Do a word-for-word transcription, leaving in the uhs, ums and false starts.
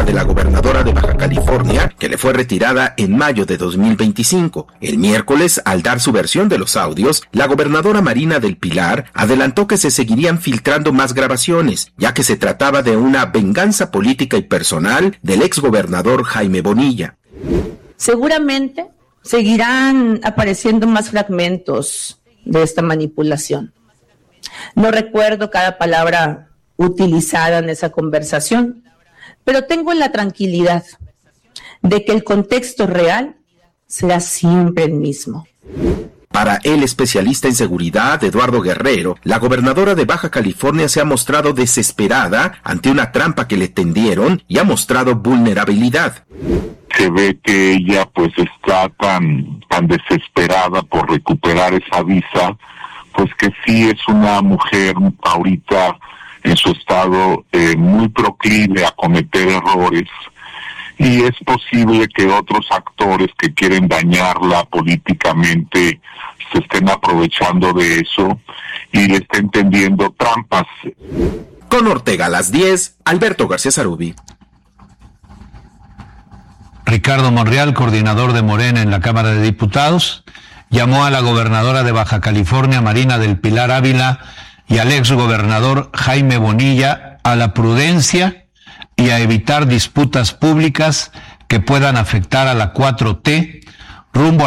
de la gobernadora de Baja California, que le fue retirada en mayo de dos mil veinticinco. El miércoles, al dar su versión de los audios, la gobernadora Marina del Pilar adelantó que se seguirían filtrando más grabaciones, ya que se trataba de una venganza política y personal del exgobernador Jaime Bonilla. Seguramente seguirán apareciendo más fragmentos de esta manipulación. No recuerdo cada palabra utilizada en esa conversación, pero tengo la tranquilidad de que el contexto real será siempre el mismo. Para el especialista en seguridad, Eduardo Guerrero, la gobernadora de Baja California se ha mostrado desesperada ante una trampa que le tendieron y ha mostrado vulnerabilidad. Se ve que ella pues está tan, tan desesperada por recuperar esa visa, pues que sí es una mujer ahorita en su estado eh, muy proclive a cometer errores, y es posible que otros actores que quieren dañarla políticamente se estén aprovechando de eso y le estén tendiendo trampas. Con Ortega a las diez, Alberto García Zarubi. Ricardo Monreal, coordinador de Morena en la Cámara de Diputados, llamó a la gobernadora de Baja California, Marina del Pilar Ávila, y al exgobernador Jaime Bonilla a la prudencia y a evitar disputas públicas que puedan afectar a la cuatro T rumbo a